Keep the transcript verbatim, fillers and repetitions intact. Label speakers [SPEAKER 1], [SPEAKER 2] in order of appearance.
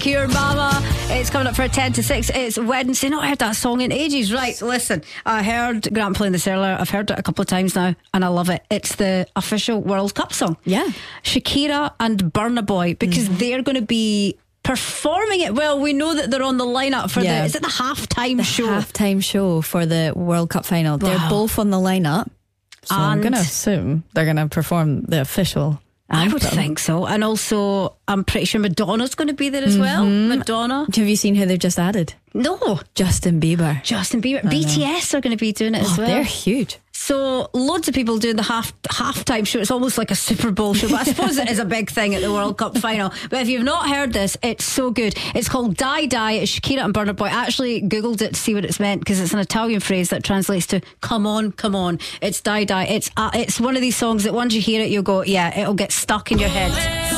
[SPEAKER 1] Your Mama. It's coming up for a ten to six. It's Wednesday. Not heard that song in ages. Right, listen, I heard Grant playing this earlier. I've heard it a couple of times now and I love it. It's the official World Cup song.
[SPEAKER 2] Yeah.
[SPEAKER 1] Shakira and Burna Boy, because mm-hmm. they're going to be performing it. Well, we know that they're on the lineup for yeah. the is it the halftime
[SPEAKER 2] the
[SPEAKER 1] show
[SPEAKER 2] halftime show for the World Cup final. Wow. They're both on the lineup, so and I'm going to assume they're going to perform the official anthem.
[SPEAKER 1] I would think so. And also I'm pretty sure Madonna's going to be there as mm-hmm. well. Madonna.
[SPEAKER 2] Have you seen who they've just added?
[SPEAKER 1] No.
[SPEAKER 2] Justin Bieber.
[SPEAKER 1] Justin Bieber. B T S are going to be doing it
[SPEAKER 2] oh,
[SPEAKER 1] as well.
[SPEAKER 2] They're huge.
[SPEAKER 1] So loads of people doing the half halftime show. It's almost like a Super Bowl show, but I suppose it is a big thing at the World Cup final. But if you've not heard this, it's so good. It's called Die Die. It's Shakira and Burna Boy. I actually googled it to see what it's meant, because it's an Italian phrase that translates to "come on, come on." It's Die Die. It's uh, it's one of these songs that once you hear it, you'll go, yeah, it'll get stuck in your head.